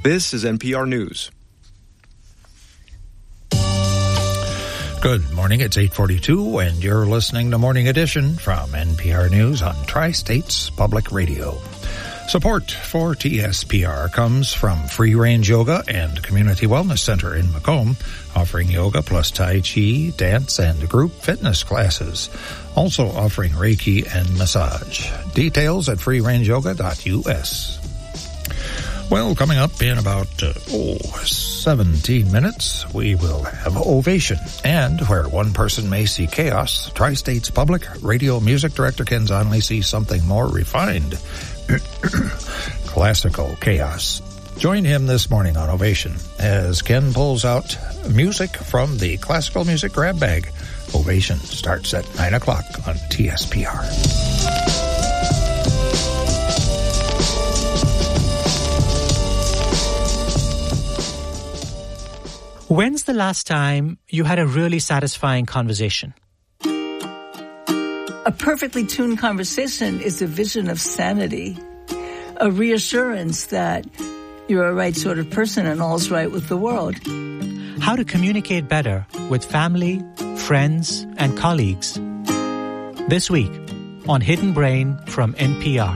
This is NPR News. Good morning, it's 8:42, and you're listening to Morning Edition from NPR News on Tri-States Public Radio. Support for TSPR comes from Free Range Yoga and Community Wellness Center in Macomb, offering yoga plus Tai Chi, dance, and group fitness classes. Also offering Reiki and massage. Details at freerangeyoga.us. Well, coming up in about 17 minutes, we will have Ovation. And where one person may see chaos, Tri-States Public Radio Music Director Ken Zonley sees something more refined. Classical chaos. Join him this morning on Ovation as Ken pulls out music from the classical music grab bag. Ovation starts at 9 o'clock on TSPR. When's the last time you had a really satisfying conversation? A perfectly tuned conversation is a vision of sanity, a reassurance that you're a right sort of person and all's right with the world. How to communicate better with family, friends, and colleagues. This week on Hidden Brain from NPR.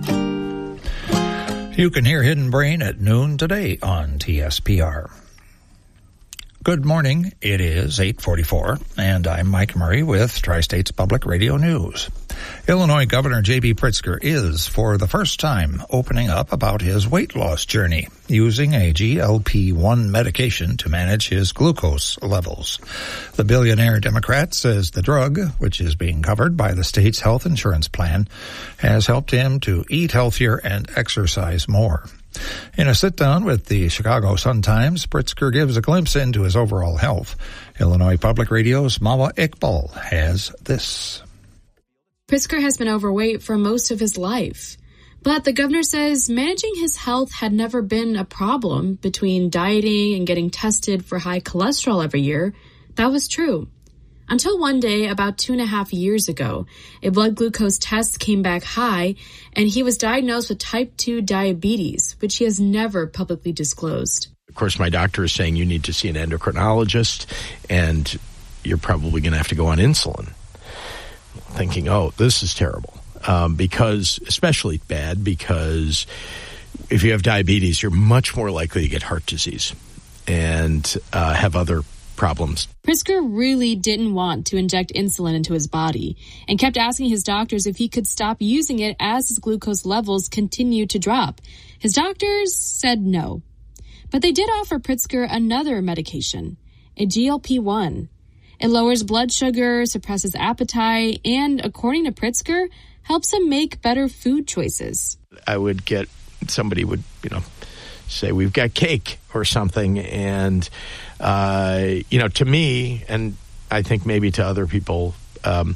You can hear Hidden Brain at noon today on TSPR. Good morning. It is 8:44, and I'm Mike Murray with Tri-States Public Radio News. Illinois Governor J.B. Pritzker is, for the first time, opening up about his weight loss journey, using a GLP-1 medication to manage his glucose levels. The billionaire Democrat says the drug, which is being covered by the state's health insurance plan, has helped him to eat healthier and exercise more. In a sit-down with the Chicago Sun-Times, Pritzker gives a glimpse into his overall health. Illinois Public Radio's Mawa Iqbal has this. Pritzker has been overweight for most of his life, but the governor says managing his health had never been a problem. Between dieting and getting tested for high cholesterol every year, that was true. Until one day, about 2.5 years ago, a blood glucose test came back high, and he was diagnosed with type 2 diabetes, which he has never publicly disclosed. Of course, my doctor is saying you need to see an endocrinologist, and you're probably going to have to go on insulin. Thinking, oh, this is terrible, because especially bad, because if you have diabetes, you're much more likely to get heart disease and have other problems. Pritzker really didn't want to inject insulin into his body and kept asking his doctors if he could stop using it as his glucose levels continued to drop. His doctors said no. But they did offer Pritzker another medication, a GLP-1. It lowers blood sugar, suppresses appetite, and, according to Pritzker, helps him make better food choices. I would get, somebody would, say, we've got cake or something, and to me, and I think maybe to other people, but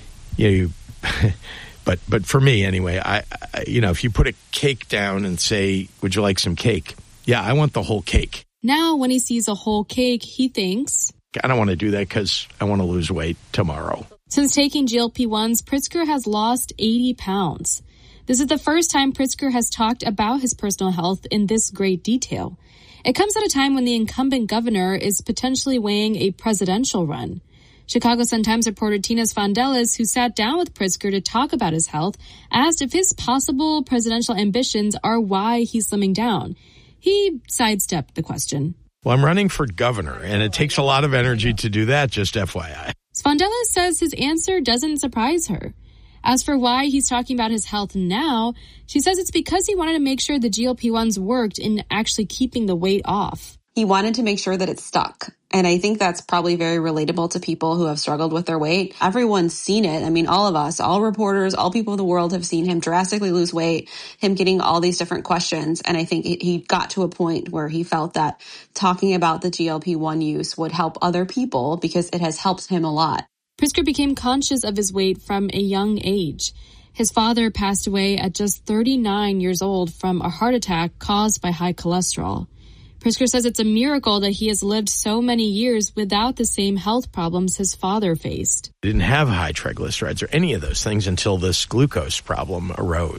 for me anyway, I if you put a cake down and say, would you like some cake? Yeah, I want the whole cake. Now, when he sees a whole cake, he thinks, I don't want to do that because I want to lose weight tomorrow. Since taking GLP-1s, Pritzker has lost 80 pounds. This is the first time Pritzker has talked about his personal health in this great detail. It comes at a time when the incumbent governor is potentially weighing a presidential run. Chicago Sun-Times reporter Tina Svandelis, who sat down with Pritzker to talk about his health, asked if his possible presidential ambitions are why he's slimming down. He sidestepped the question. Well, I'm running for governor, and it takes a lot of energy to do that, just FYI. Svandelis says his answer doesn't surprise her. As for why he's talking about his health now, she says it's because he wanted to make sure the GLP-1s worked in actually keeping the weight off. He wanted to make sure that it stuck. And I think that's probably very relatable to people who have struggled with their weight. Everyone's seen it. I mean, all of us, all reporters, all people in the world have seen him drastically lose weight, him getting all these different questions. And I think he got to a point where he felt that talking about the GLP-1 use would help other people because it has helped him a lot. Pritzker became conscious of his weight from a young age. His father passed away at just 39 years old from a heart attack caused by high cholesterol. Pritzker says it's a miracle that he has lived so many years without the same health problems his father faced. He didn't have high triglycerides or any of those things until this glucose problem arose.